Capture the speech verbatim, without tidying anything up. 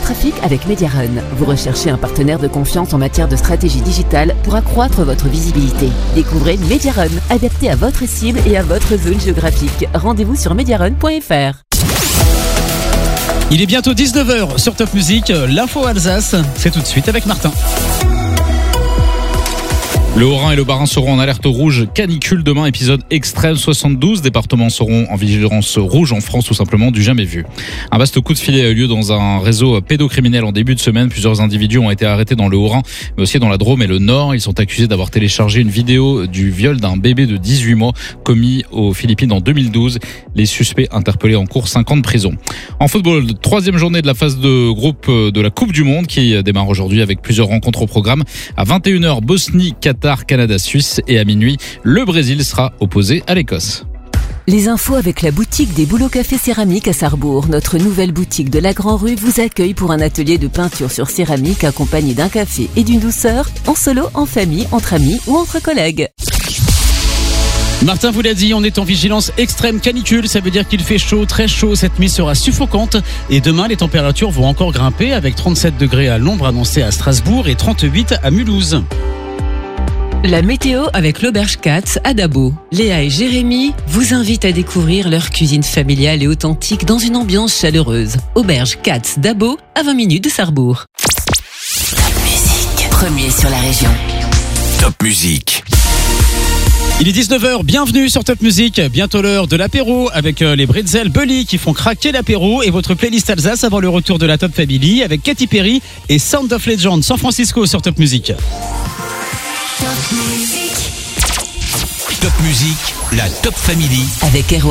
trafic avec Mediarun. Vous recherchez un partenaire de confiance en matière de stratégie digitale pour accroître votre visibilité. Découvrez Mediarun, adapté à votre cible et à votre zone géographique. Rendez-vous sur mediarun point f r. Il est bientôt dix-neuf heures sur Top Music. L'info Alsace, c'est tout de suite avec Martin. Le Haut-Rhin et le Bas-Rhin seront en alerte rouge canicule demain, épisode extrême. soixante-douze départements seront en vigilance rouge en France, tout simplement du jamais vu. Un vaste coup de filet a eu lieu dans un réseau pédocriminel en début de semaine. Plusieurs individus ont été arrêtés dans le Haut-Rhin, mais aussi dans la Drôme et le Nord. Ils sont accusés d'avoir téléchargé une vidéo du viol d'un bébé de dix-huit mois commis aux Philippines en deux mille douze. Les suspects interpellés en cours cinq ans de prison. En football, troisième journée de la phase de groupe de la Coupe du Monde qui démarre aujourd'hui avec plusieurs rencontres au programme. À vingt et une heures, Bosnie, Qatar, Canada, Suisse, et à minuit, le Brésil sera opposé à l'Écosse. Les infos avec la boutique des Bouleaux Café Céramique à Sarrebourg. Notre nouvelle boutique de la Grand Rue vous accueille pour un atelier de peinture sur céramique accompagné d'un café et d'une douceur, en solo, en famille, entre amis ou entre collègues. Martin vous l'a dit, on est en vigilance extrême canicule, ça veut dire qu'il fait chaud, très chaud, cette nuit sera suffocante et demain les températures vont encore grimper avec trente-sept degrés à l'ombre annoncé à Strasbourg et trente-huit à Mulhouse. La météo avec l'Auberge Katz à Dabo. Léa et Jérémy vous invitent à découvrir leur cuisine familiale et authentique dans une ambiance chaleureuse. Auberge Katz Dabo, à vingt minutes de Sarrebourg. Top Music, premier sur la région. Top Music. Il est dix-neuf heures, bienvenue sur Top Music. Bientôt l'heure de l'apéro avec les Bretzel Bully qui font craquer l'apéro et votre playlist Alsace avant le retour de la Top Family avec Katy Perry et Sound of Legend San Francisco sur Top Music. Top Music, la Top Family avec Hero